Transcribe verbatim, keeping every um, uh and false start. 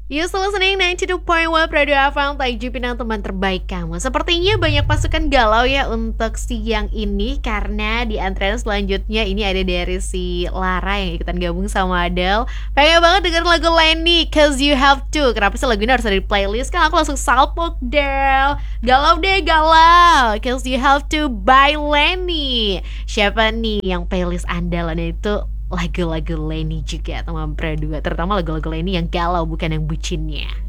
You still listening sembilan puluh dua koma satu Radio F M, Taiju Pinang, teman terbaik kamu. Sepertinya banyak pasukan galau ya untuk siang ini, karena di antrean selanjutnya ini ada dari si Lara yang ikutan gabung sama Adele. Pengen banget denger lagu Lenny, Cause You Have To. Kenapa sih lagu ini harus ada di playlist? Kan aku langsung salpok Del. Galau deh galau, Cause You Have To by Lenny. Siapa nih yang playlist andalannya itu lagu-lagu Lenny juga teman berdua, terutama lagu-lagu Lenny yang galau bukan yang bucinnya.